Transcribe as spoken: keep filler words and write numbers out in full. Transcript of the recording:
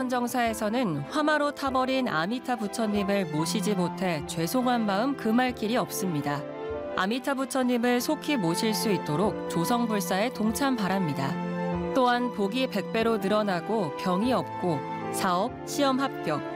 대원정사에서는 화마로 타버린 아미타 부처님을 모시지 못해 죄송한 마음 금할 길이 없습니다. 아미타 부처님을 속히 모실 수 있도록 조성불사에 동참 바랍니다. 또한 복이 백 배로 늘어나고 병이 없고 사업, 시험 합격,